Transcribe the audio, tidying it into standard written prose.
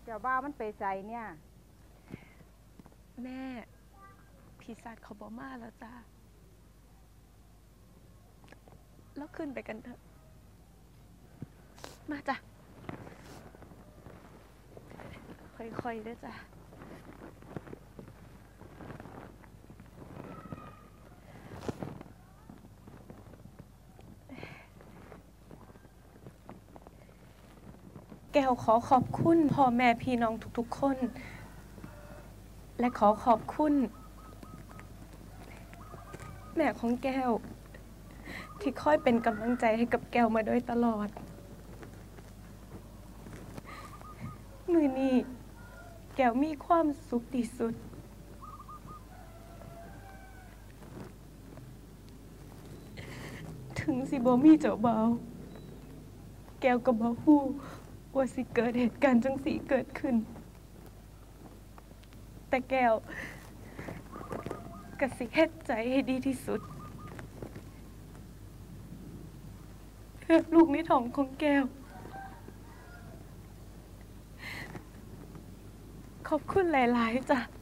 จ้าบ้ามันไปใส่เนี่ยแม่พี่สัตว์เขาบอกมาแล้วจ้าแล้วขึ้นไปกันเถอะมาจ้ะค่อยๆด้วยจ้ะแก้วขอขอบคุณพ่อแม่พี่น้องทุกๆคนและขอขอบคุณแม่ของแก้วที่คอยเป็นกำลังใจให้กับแก้วมาโดยตลอดมื้อนี้แก้วมีความสุขที่สุดถึงสิบ่มีเจ้าบ่าวแก้วก็บ่ฮู้ว่าสิเกิดเหตุการณ์จังสิเกิดขึ้นแต่แก้วก็สิเฮ็ดใจให้ดีที่สุดเพื่อลูกในท้องของแก้วขอบคุณหลายๆจ้ะ